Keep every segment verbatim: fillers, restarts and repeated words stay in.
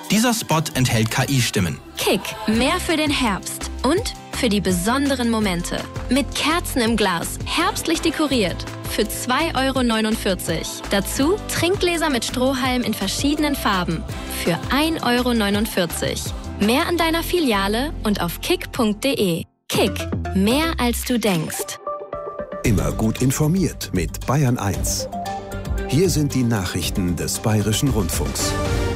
Dieser Spot enthält K I-Stimmen. Kick, mehr für den Herbst und für die besonderen Momente. Mit Kerzen im Glas, herbstlich dekoriert. Für zwei Euro neunundvierzig. Dazu Trinkgläser mit Strohhalm in verschiedenen Farben. Für ein Euro neunundvierzig. Mehr an deiner Filiale und auf kick punkt de. Kick, mehr als du denkst. Immer gut informiert mit Bayern eins. Hier sind die Nachrichten des Bayerischen Rundfunks.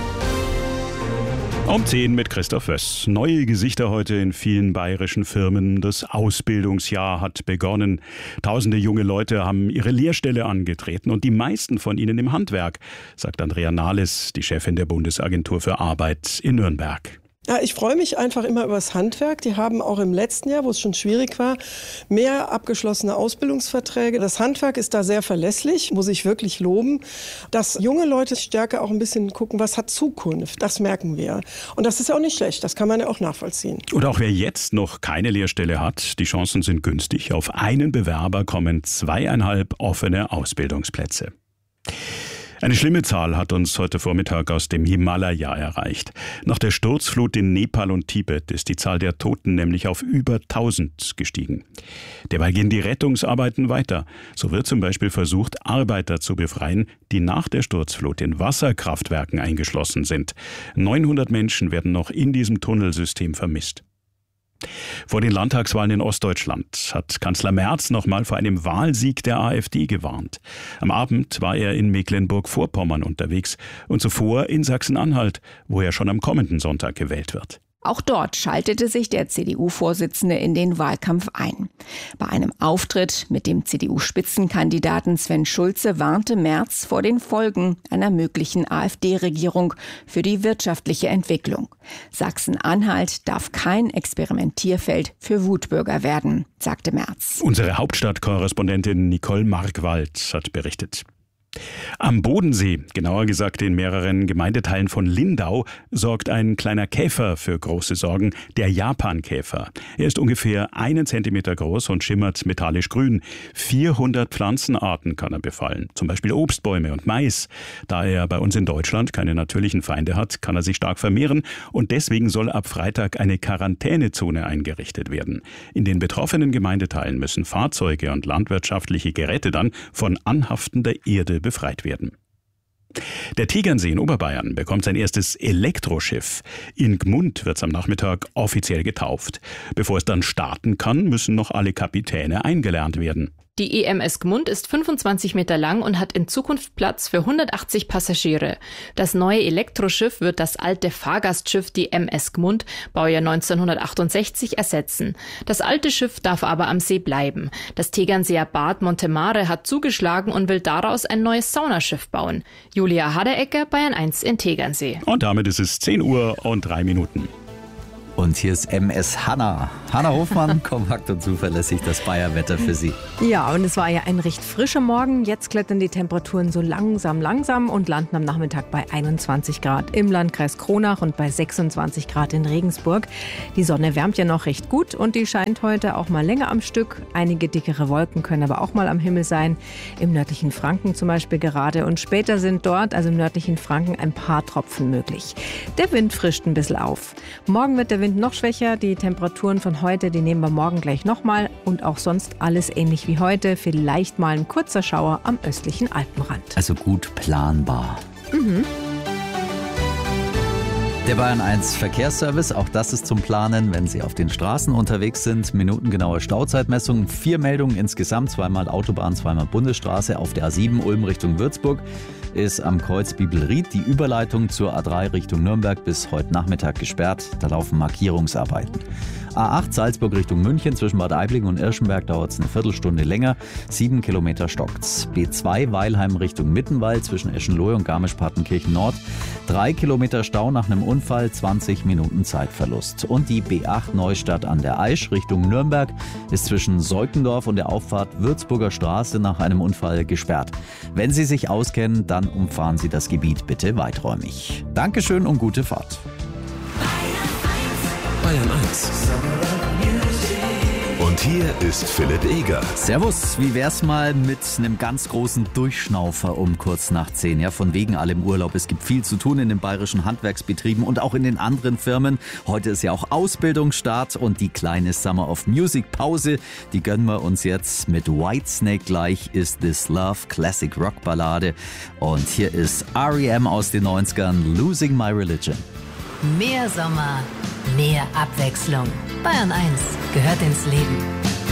Um zehn mit Christoph Wöss. Neue Gesichter heute in vielen bayerischen Firmen. Das Ausbildungsjahr hat begonnen. Tausende junge Leute haben ihre Lehrstelle angetreten und die meisten von ihnen im Handwerk, sagt Andrea Nahles, die Chefin der Bundesagentur für Arbeit in Nürnberg. Ja, ich freue mich einfach immer über das Handwerk. Die haben auch im letzten Jahr, wo es schon schwierig war, mehr abgeschlossene Ausbildungsverträge. Das Handwerk ist da sehr verlässlich, muss ich wirklich loben. Dass junge Leute stärker auch ein bisschen gucken, was hat Zukunft, das merken wir. Und das ist ja auch nicht schlecht, das kann man ja auch nachvollziehen. Und auch wer jetzt noch keine Lehrstelle hat, die Chancen sind günstig. Auf einen Bewerber kommen zweieinhalb offene Ausbildungsplätze. Eine schlimme Zahl hat uns heute Vormittag aus dem Himalaya erreicht. Nach der Sturzflut in Nepal und Tibet ist die Zahl der Toten nämlich auf über tausend gestiegen. Derweil gehen die Rettungsarbeiten weiter. So wird zum Beispiel versucht, Arbeiter zu befreien, die nach der Sturzflut in Wasserkraftwerken eingeschlossen sind. neunhundert Menschen werden noch in diesem Tunnelsystem vermisst. Vor den Landtagswahlen in Ostdeutschland hat Kanzler Merz noch mal vor einem Wahlsieg der AfD gewarnt. Am Abend war er in Mecklenburg-Vorpommern unterwegs und zuvor in Sachsen-Anhalt, wo er schon am kommenden Sonntag gewählt wird. Auch dort schaltete sich der C D U-Vorsitzende in den Wahlkampf ein. Bei einem Auftritt mit dem C D U-Spitzenkandidaten Sven Schulze warnte Merz vor den Folgen einer möglichen AfD-Regierung für die wirtschaftliche Entwicklung. Sachsen-Anhalt darf kein Experimentierfeld für Wutbürger werden, sagte Merz. Unsere Hauptstadtkorrespondentin Nicole Markwald hat berichtet. Am Bodensee, genauer gesagt in mehreren Gemeindeteilen von Lindau, sorgt ein kleiner Käfer für große Sorgen, der Japankäfer. Er ist ungefähr einen Zentimeter groß und schimmert metallisch grün. vierhundert Pflanzenarten kann er befallen, zum Beispiel Obstbäume und Mais. Da er bei uns in Deutschland keine natürlichen Feinde hat, kann er sich stark vermehren und deswegen soll ab Freitag eine Quarantänezone eingerichtet werden. In den betroffenen Gemeindeteilen müssen Fahrzeuge und landwirtschaftliche Geräte dann von anhaftender Erde befreit werden. Der Tegernsee in Oberbayern bekommt sein erstes Elektroschiff. In Gmund wird es am Nachmittag offiziell getauft. Bevor es dann starten kann, müssen noch alle Kapitäne eingelernt werden. Die E M S Gmund ist fünfundzwanzig Meter lang und hat in Zukunft Platz für hundertachtzig Passagiere. Das neue Elektroschiff wird das alte Fahrgastschiff, die M S Gmund, Baujahr neunzehnhundertachtundsechzig, ersetzen. Das alte Schiff darf aber am See bleiben. Das Tegernseer Bad Montemare hat zugeschlagen und will daraus ein neues Saunaschiff bauen. Julia Haderecker, Bayern eins in Tegernsee. Und damit ist es zehn Uhr und drei Minuten. Und hier ist M S Hanna. Hanna Hofmann, kompakt und zuverlässig das Bayer-Wetter für Sie. Ja, und es war ja ein recht frischer Morgen. Jetzt klettern die Temperaturen so langsam, langsam und landen am Nachmittag bei einundzwanzig Grad im Landkreis Kronach und bei sechsundzwanzig Grad in Regensburg. Die Sonne wärmt ja noch recht gut und die scheint heute auch mal länger am Stück. Einige dickere Wolken können aber auch mal am Himmel sein. Im nördlichen Franken zum Beispiel gerade. Und später sind dort, also im nördlichen Franken, ein paar Tropfen möglich. Der Wind frischt ein bisschen auf. Morgen wird der Wind noch schwächer. Die Temperaturen von heute, die nehmen wir morgen gleich nochmal. Und auch sonst alles ähnlich wie heute. Vielleicht mal ein kurzer Schauer am östlichen Alpenrand. Also gut planbar. Mhm. Der Bayern eins Verkehrsservice, auch das ist zum Planen, wenn Sie auf den Straßen unterwegs sind. Minutengenaue Stauzeitmessung, vier Meldungen insgesamt, zweimal Autobahn, zweimal Bundesstraße. Auf der A sieben Ulm Richtung Würzburg ist am Kreuz Bibelried die Überleitung zur A drei Richtung Nürnberg bis heute Nachmittag gesperrt. Da laufen Markierungsarbeiten. A acht Salzburg Richtung München zwischen Bad Aibling und Irschenberg dauert es eine Viertelstunde länger. Sieben Kilometer stockt's. B zwei Weilheim Richtung Mittenwald zwischen Eschenlohe und Garmisch-Partenkirchen Nord. Drei Kilometer Stau nach einem Unfall, zwanzig Minuten Zeitverlust. Und die B acht Neustadt an der Aisch Richtung Nürnberg ist zwischen Seukendorf und der Auffahrt Würzburger Straße nach einem Unfall gesperrt. Wenn Sie sich auskennen, dann umfahren Sie das Gebiet bitte weiträumig. Dankeschön und gute Fahrt. Bayern eins. Und hier ist Philipp Eger. Servus, wie wär's mal mit einem ganz großen Durchschnaufer um kurz nach zehn? Ja, von wegen allem Urlaub. Es gibt viel zu tun in den bayerischen Handwerksbetrieben und auch in den anderen Firmen. Heute ist ja auch Ausbildungsstart und die kleine Summer of Music Pause, die gönnen wir uns jetzt mit Whitesnake gleich. Is This Love, Classic Rock Ballade. Und hier ist R E M aus den neunzigern, Losing My Religion. Mehr Sommer, mehr Abwechslung. Bayern eins gehört ins Leben.